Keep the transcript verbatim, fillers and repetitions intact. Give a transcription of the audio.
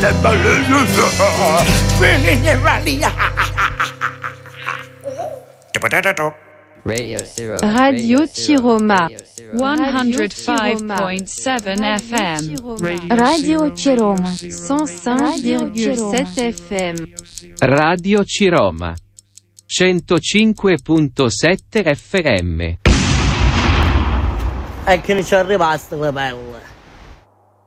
Radio Ciroma one oh five point seven F M. Radio Ciroma cent cinq virgule sept F M. Radio Ciroma centocinque virgola sette F M. E che non ci è rimasto le pelle.